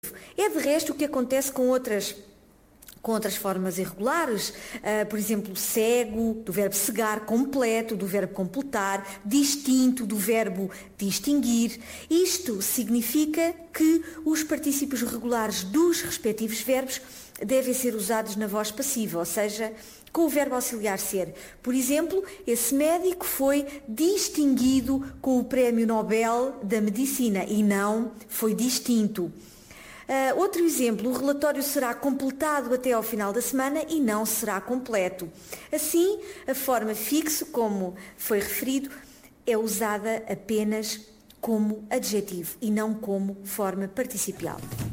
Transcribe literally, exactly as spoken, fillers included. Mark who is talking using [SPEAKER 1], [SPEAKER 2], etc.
[SPEAKER 1] É de resto o que acontece com outras com outras formas irregulares, uh, por exemplo, cego, do verbo cegar, completo, do verbo completar, distinto, do verbo distinguir. Isto significa que os partícipes regulares dos respectivos verbos devem ser usados na voz passiva, ou seja, com o verbo auxiliar ser. Por exemplo, esse médico foi distinguido com o Prémio Nobel da Medicina e não foi distinto. Uh, outro exemplo, o relatório será completado até ao final da semana e não será completo. Assim, a forma fixo, como foi referido, é usada apenas como adjetivo e não como forma participial.